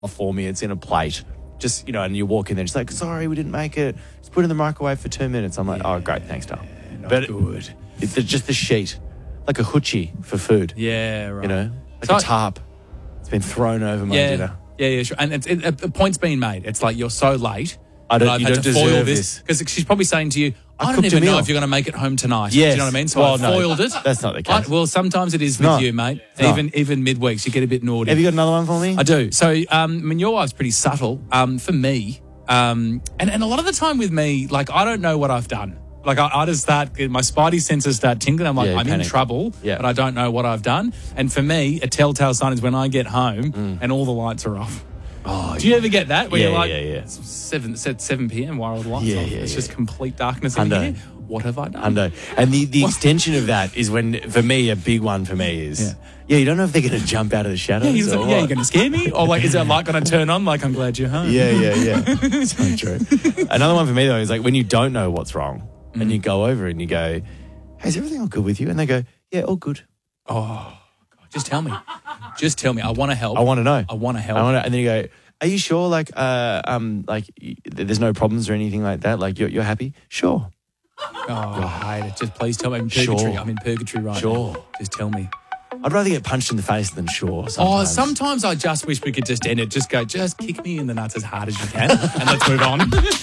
for me. It's in a plate. Just, and you walk in there, it's like, sorry, we didn't make it. Just put it in the microwave for 2 minutes. I'm like, oh, great, thanks, Dale. Not good. It's just the sheet, like a hoochie for food. Yeah, right. Like a tarp. It's been thrown over my dinner. Yeah, sure. And the point's being made. It's like, you're so late. You I've had don't to foil deserve this. this. Because she's probably saying to you, I don't cooked a even know meal. if you're going to make it home tonight. Yes. Do you know what I mean? So Well, I no, foiled it. that's not the case. Well, sometimes it is with not. you, mate. It's not. Even midweeks, you get a bit naughty. Have you got another one for me? I do. So, your wife's pretty subtle. For me, and a lot of the time with me, like, I don't know what I've done. Like, I just start, my spidey senses start tingling. I'm like, I'm in trouble, but I don't know what I've done. And for me, a telltale sign is when I get home and all the lights are off. Oh, Do you ever get that? Where you're like, It's 7 p.m, why are all the lights off? It's just complete darkness in here. What have I done? And the extension of that is when, for me, a big one for me is, you don't know if they're going to jump out of the shadows. You're going to scare me? Or like, is that light going to turn on? Like, I'm glad you're home. Yeah. So true. Another one for me, though, is like when you don't know what's wrong and you go over and you go, hey, is everything all good with you? And they go, yeah, all good. Oh, God, just tell me. Just tell me. I want to help. I want to know. I want to help. And then you go, are you sure? Like, there's no problems or anything like that? Like, you're happy? Sure. Oh, I hate it. Just please tell me. I'm in purgatory. Sure. I'm in purgatory right Sure. now. Just tell me. I'd rather get punched in the face than sure. Sometimes I just wish we could just end it. Just kick me in the nuts as hard as you can and let's move on.